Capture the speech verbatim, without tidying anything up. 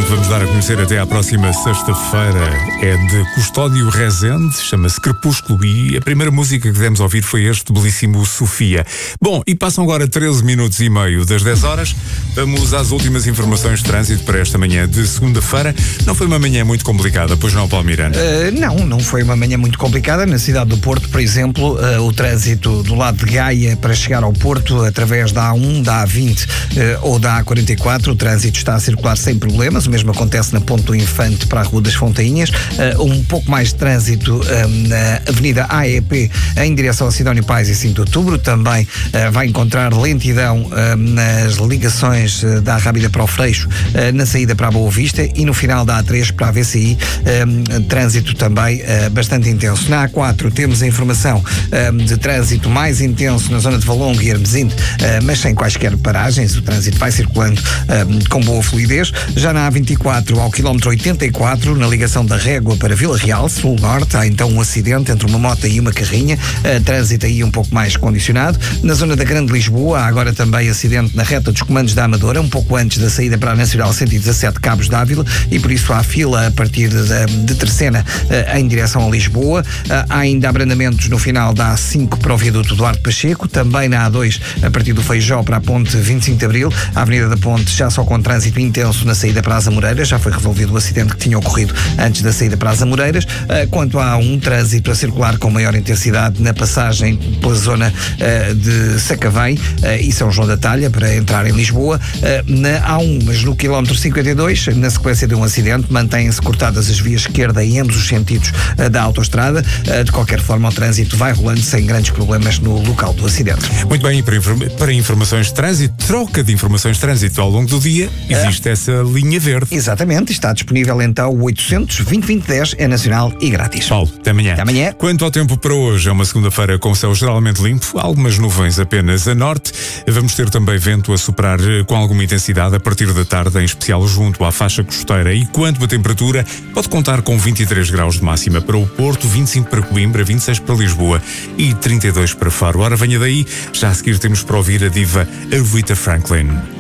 vamos dar a conhecer até à próxima sexta-feira é de Custódio Rezende, chama-se Crepúsculo, e a primeira música que demos a ouvir foi este belíssimo Sofia. Bom, e passam agora treze minutos e meio das dez horas. Vamos às últimas informações de trânsito para esta manhã de segunda-feira. Não foi uma manhã muito complicada, pois não, Paulo Miranda? Uh, não, não foi uma manhã muito complicada. Na cidade do Porto, por exemplo, uh, o trânsito do lado de Gaia para chegar ao Porto, através da A um, da A vinte uh, ou da A quarenta e quatro, o trânsito está a circular sem problemas. O mesmo acontece na Ponte do Infante para a Rua das Fontainhas. Uh, um pouco mais de trânsito uh, na Avenida A E P em direção a Sidónio Pais e cinco de Outubro. Também uh, vai encontrar lentidão uh, nas ligações uh, da Rábida para o Freixo, uh, na saída para a Boa Vista, e no final da A três para a V C I, uh, trânsito também uh, bastante intenso. Na A quatro temos a informação uh, de trânsito mais intenso na zona de Valongo e Hermesinde, uh, mas sem quaisquer paragens. O trânsito vai circulando uh, com boa fluidez. Já na A vinte e quatro, ao quilómetro oitenta e quatro, na ligação da Régua para Vila Real, sul-norte, há então um acidente entre uma moto e uma carrinha, uh, trânsito aí um pouco mais condicionado. Na zona da Grande Lisboa, há agora também acidente na reta dos comandos da Amadora, um pouco antes da saída para a Nacional cento e dezassete Cabos d'Ávila, e por isso há fila a partir de, de Terceira uh, em direção a Lisboa. Uh, há ainda abrandamentos no final da A cinco para o viaduto Duarte Pacheco, também na A dois a partir do Feijó para a Ponte vinte e cinco de Abril. A Avenida da Ponte já só com trânsito intenso na saída para as Amoreiras, já foi resolvido o acidente que tinha ocorrido antes da saída para as Amoreiras. Uh, quanto a um trânsito a circular com maior intensidade na passagem pela zona uh, de Sacavém uh, e São João da Talha para entrar em Lisboa, uh, na A um, mas no quilómetro cinquenta e dois, na sequência de um acidente, mantêm-se cortadas as vias esquerda em ambos os sentidos uh, da autoestrada. Uh, de qualquer forma, o trânsito vai rolando sem grandes problemas no local do acidente. Muito bem, e para, inform para informações de trânsito, troca de informações de trânsito ao longo do dia, existe uh, essa linha verde. Exatamente, está disponível então o oitocentos, vinte, vinte, dez, é nacional e grátis. Paulo, até amanhã. Até amanhã. Quanto ao tempo para hoje, é uma segunda-feira com o céu geralmente limpo, algumas nuvens apenas a norte. Vamos ter também vento a soprar com alguma intensidade a partir da tarde, em especial junto à faixa costeira. E quanto à temperatura, pode contar com vinte e três graus de máxima para o Porto, vinte e cinco para Coimbra, vinte e seis para Lisboa e trinta e dois para Faro. Ora, venha daí, já a seguir temos para ouvir a diva Aretha Franklin.